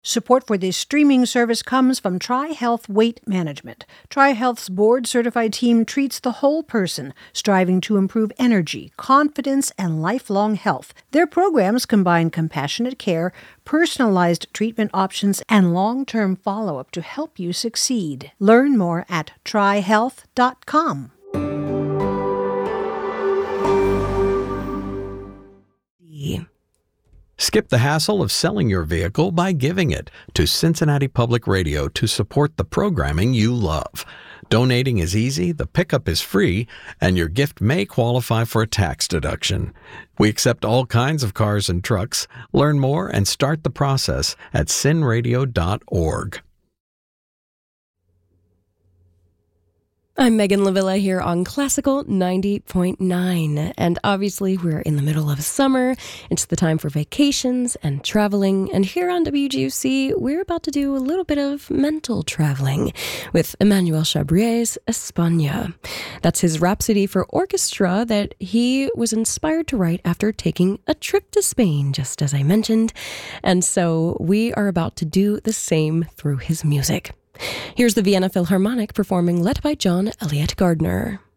Support for this streaming service comes from TriHealth Weight Management. TriHealth's board-certified team treats the whole person, striving to improve energy, confidence, and lifelong health. Their programs combine compassionate care, personalized treatment options, and long-term follow-up to help you succeed. Learn more at trihealth.com. Skip the hassle of selling your vehicle by giving it to Cincinnati Public Radio to support the programming you love. Donating is easy, the pickup is free, and your gift may qualify for a tax deduction. We accept all kinds of cars and trucks. Learn more and start the process at cinradio.org. I'm Megan Lavilla here on Classical 90.9, and obviously we're in the middle of summer. It's the time for vacations and traveling, and here on WGUC, we're about to do a little bit of mental traveling with Emmanuel Chabrier's España. That's his rhapsody for orchestra that he was inspired to write after taking a trip to Spain, just as I mentioned, and so we are about to do the same through his music. Here's the Vienna Philharmonic performing Led by John Elliott Gardner.